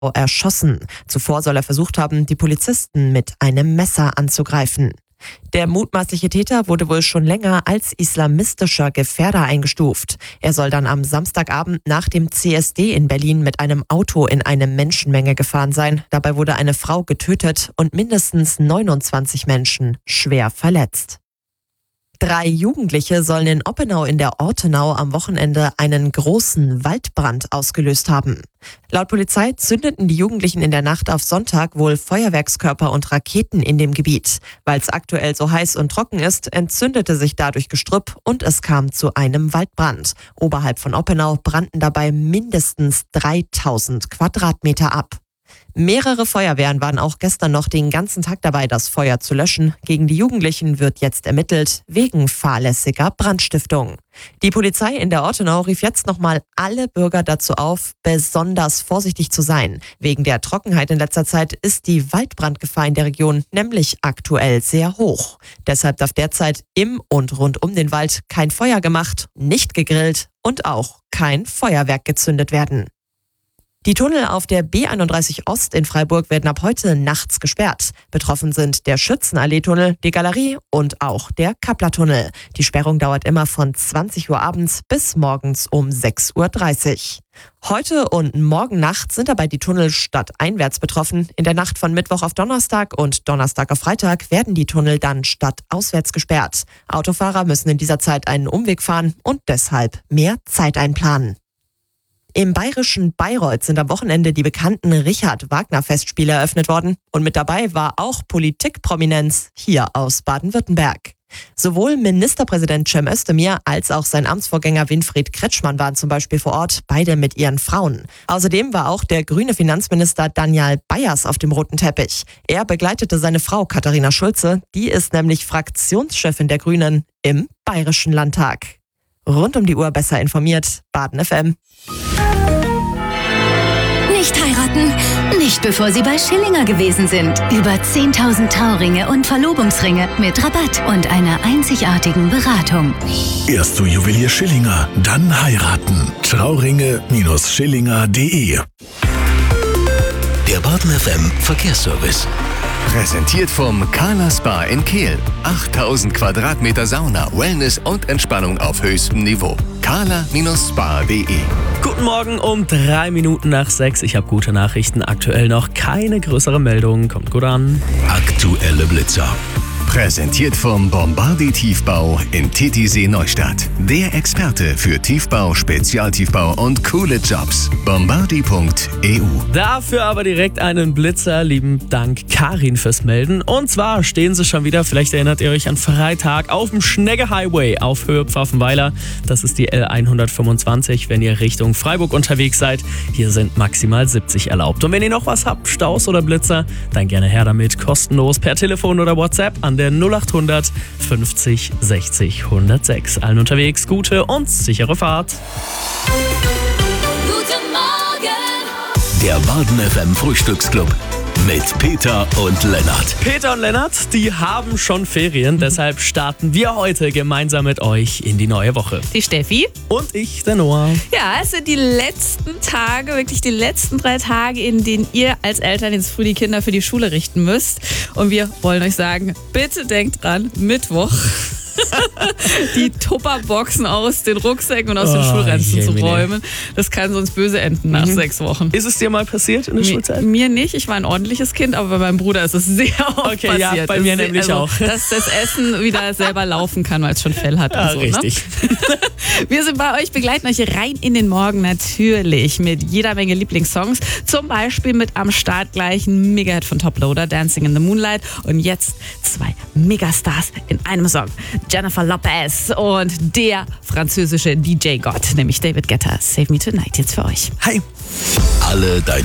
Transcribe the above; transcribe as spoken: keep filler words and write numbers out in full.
erschossen. Zuvor soll er versucht haben, die Polizisten mit einem Messer anzugreifen. Der mutmaßliche Täter wurde wohl schon länger als islamistischer Gefährder eingestuft. Er soll dann am Samstagabend nach dem C S D in Berlin mit einem Auto in eine Menschenmenge gefahren sein. Dabei wurde eine Frau getötet und mindestens neunundzwanzig Menschen schwer verletzt. Drei Jugendliche sollen in Oppenau in der Ortenau am Wochenende einen großen Waldbrand ausgelöst haben. Laut Polizei zündeten die Jugendlichen in der Nacht auf Sonntag wohl Feuerwerkskörper und Raketen in dem Gebiet. Weil es aktuell so heiß und trocken ist, entzündete sich dadurch Gestrüpp und es kam zu einem Waldbrand. Oberhalb von Oppenau brannten dabei mindestens dreitausend Quadratmeter ab. Mehrere Feuerwehren waren auch gestern noch den ganzen Tag dabei, das Feuer zu löschen. Gegen die Jugendlichen wird jetzt ermittelt, wegen fahrlässiger Brandstiftung. Die Polizei in der Ortenau rief jetzt nochmal alle Bürger dazu auf, besonders vorsichtig zu sein. Wegen der Trockenheit in letzter Zeit ist die Waldbrandgefahr in der Region nämlich aktuell sehr hoch. Deshalb darf derzeit im und rund um den Wald kein Feuer gemacht, nicht gegrillt und auch kein Feuerwerk gezündet werden. Die Tunnel auf der B einunddreißig Ost in Freiburg werden ab heute nachts gesperrt. Betroffen sind der Schützenallee-Tunnel, die Galerie und auch der Kappler-Tunnel. Die Sperrung dauert immer von zwanzig Uhr abends bis morgens um sechs Uhr dreißig. Heute und morgen Nacht sind dabei die Tunnel stadteinwärts betroffen. In der Nacht von Mittwoch auf Donnerstag und Donnerstag auf Freitag werden die Tunnel dann stadtauswärts gesperrt. Autofahrer müssen in dieser Zeit einen Umweg fahren und deshalb mehr Zeit einplanen. Im bayerischen Bayreuth sind am Wochenende die bekannten Richard-Wagner-Festspiele eröffnet worden. Und mit dabei war auch Politikprominenz hier aus Baden-Württemberg. Sowohl Ministerpräsident Cem Özdemir als auch sein Amtsvorgänger Winfried Kretschmann waren zum Beispiel vor Ort, beide mit ihren Frauen. Außerdem war auch der grüne Finanzminister Daniel Bayers auf dem roten Teppich. Er begleitete seine Frau Katharina Schulze, die ist nämlich Fraktionschefin der Grünen im Bayerischen Landtag. Rund um die Uhr besser informiert, Baden F M. Nicht heiraten? Nicht bevor Sie bei Schillinger gewesen sind. Über zehntausend Trauringe und Verlobungsringe mit Rabatt und einer einzigartigen Beratung. Erst zu Juwelier Schillinger, dann heiraten. Trauringe Schillinger punkt de. Der Baden F M Verkehrsservice. Präsentiert vom Carla Spa in Kehl. achttausend Quadratmeter Sauna, Wellness und Entspannung auf höchstem Niveau. carla Spa punkt de. Guten Morgen um drei Minuten nach sechs. Ich habe gute Nachrichten. Aktuell noch keine größere Meldung. Kommt gut an. Aktuelle Blitzer. Präsentiert vom Bombardi Tiefbau in Titisee Neustadt. Der Experte für Tiefbau, Spezialtiefbau und coole Jobs. Bombardi punkt e u. Dafür aber direkt einen Blitzer. Lieben Dank, Karin, fürs Melden. Und zwar stehen sie schon wieder, vielleicht erinnert ihr euch an Freitag, auf dem Schnegge Highway auf Höhe Pfaffenweiler. Das ist die L hundertfünfundzwanzig, wenn ihr Richtung Freiburg unterwegs seid. Hier sind maximal siebzig erlaubt. Und wenn ihr noch was habt, Staus oder Blitzer, dann gerne her damit. Kostenlos per Telefon oder WhatsApp an der null acht hundert fünfzig sechzig hundertsechs. Allen unterwegs gute und sichere Fahrt. Guten Morgen! Der Baden F M Frühstücksclub mit Peter und Lennart. Peter und Lennart, die haben schon Ferien, deshalb starten wir heute gemeinsam mit euch in die neue Woche. Die Steffi. Und ich, der Noah. Ja, es sind die letzten Tage, wirklich die letzten drei Tage, in denen ihr als Eltern jetzt früh die Kinder für die Schule richten müsst. Und wir wollen euch sagen, bitte denkt dran, Mittwoch die Tupperboxen aus den Rucksäcken und aus den Oh, Schulranzen zu Jemine. räumen. Das kann sonst böse enden nach Mhm. sechs Wochen. Ist es dir mal passiert in der Mir, Schulzeit? mir nicht, ich war ein ordentliches Kind, aber bei meinem Bruder ist es sehr oft Okay, ja, passiert. bei mir Also, nämlich auch. Dass das Essen wieder selber laufen kann, weil es schon Fell hat. Ja, und so, richtig. Ne? Wir sind bei euch, begleiten euch rein in den Morgen natürlich mit jeder Menge Lieblingssongs. Zum Beispiel mit am Start gleich ein Mega-Hit von Toploader, Dancing in the Moonlight. Und jetzt zwei Megastars in einem Song. Jennifer Lopez und der französische D J-Gott, nämlich David Guetta. Save Me Tonight jetzt für euch. Hi. Alle deine